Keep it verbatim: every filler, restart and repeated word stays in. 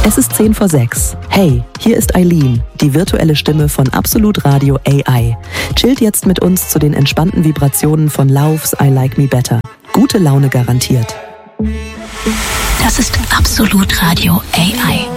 Es ist zehn vor sechs. Hey, hier ist Eileen, die virtuelle Stimme von Absolut Radio A I. Chillt jetzt mit uns zu den entspannten Vibrationen von Laufs I Like Me Better. Gute Laune garantiert. Das ist Absolut Radio A I.